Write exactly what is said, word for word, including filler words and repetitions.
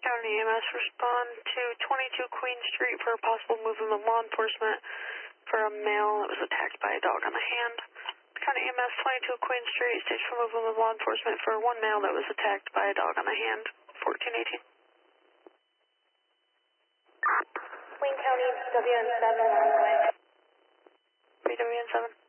County E M S, respond to twenty-two Queen Street for a possible movement of law enforcement for a male that was attacked by a dog on the hand. County E M S, twenty-two Queen Street, stage for movement of law enforcement for one male that was attacked by a dog on the hand, fourteen eighteen. Queen County, W N seven, on the way. W N seven.